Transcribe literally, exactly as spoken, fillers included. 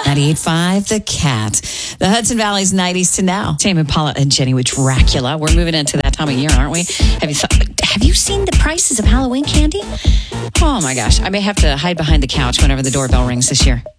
ninety-eight point five The Cat. The Hudson Valley's nineties to now. Tame Impala and Jenny with Dracula. We're moving into that time of year, aren't we? Have you thought, have you seen the prices of Halloween candy? Oh my gosh. I may have to hide behind the couch whenever the doorbell rings this year.